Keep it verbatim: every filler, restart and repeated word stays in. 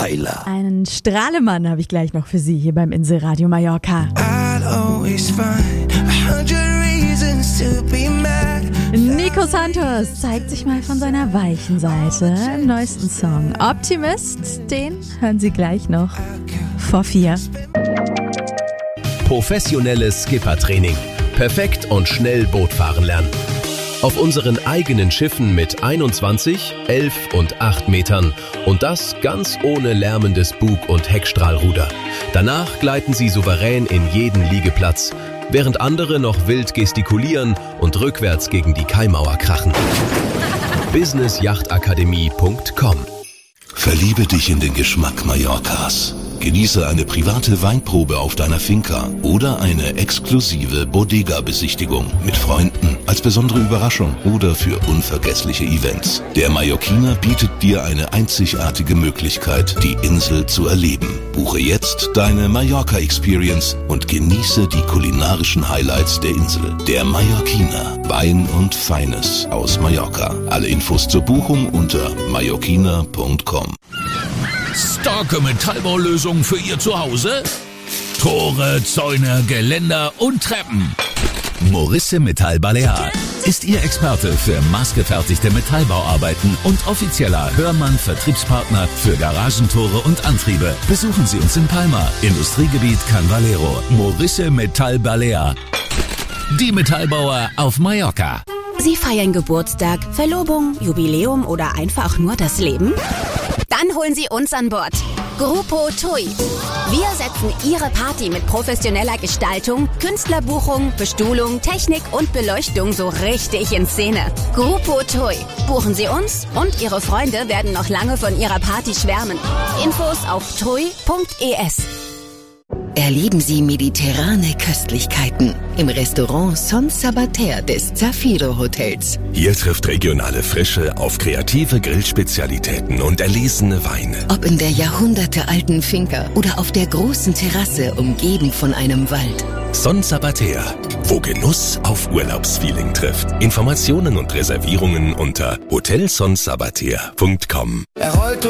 Bailer. Einen Strahlemann habe ich gleich noch für Sie hier beim Inselradio Mallorca. Nico Santos zeigt sich mal von seiner weichen Seite im neuesten Song Optimist. Den hören Sie gleich noch vor vier. Professionelles Skippertraining. Perfekt und schnell Boot fahren lernen. Auf unseren eigenen Schiffen mit einundzwanzig, elf und acht Metern und das ganz ohne lärmendes Bug- und Heckstrahlruder. Danach gleiten Sie souverän in jeden Liegeplatz, während andere noch wild gestikulieren und rückwärts gegen die Kaimauer krachen. business yacht akademie punkt com. Verliebe dich in den Geschmack Mallorcas. Genieße eine private Weinprobe auf deiner Finca oder eine exklusive Bodega-Besichtigung mit Freunden als besondere Überraschung oder für unvergessliche Events. Der Mallorquiner bietet dir eine einzigartige Möglichkeit, die Insel zu erleben. Buche jetzt deine Mallorca-Experience und genieße die kulinarischen Highlights der Insel. Der Mallorquiner, Wein und Feines aus Mallorca. Alle Infos zur Buchung unter mallorquiner punkt com. Starke Metallbaulösung für Ihr Zuhause? Tore, Zäune, Geländer und Treppen. Morisse Metall Balear ist Ihr Experte für maßgefertigte Metallbauarbeiten und offizieller Hörmann-Vertriebspartner für Garagentore und Antriebe. Besuchen Sie uns in Palma, Industriegebiet Can Valero. Morisse Metall Balear. Die Metallbauer auf Mallorca. Sie feiern Geburtstag, Verlobung, Jubiläum oder einfach nur das Leben? Dann holen Sie uns an Bord. Grupo Tui. Wir setzen Ihre Party mit professioneller Gestaltung, Künstlerbuchung, Bestuhlung, Technik und Beleuchtung so richtig in Szene. Grupo Tui. Buchen Sie uns und Ihre Freunde werden noch lange von Ihrer Party schwärmen. Infos auf tui punkt es. Erleben Sie mediterrane Köstlichkeiten im Restaurant Son Sabater des Zafiro Hotels. Hier trifft regionale Frische auf kreative Grillspezialitäten und erlesene Weine. Ob in der jahrhundertealten Finca oder auf der großen Terrasse umgeben von einem Wald. Son Sabater, wo Genuss auf Urlaubsfeeling trifft. Informationen und Reservierungen unter hotel son sabater punkt com.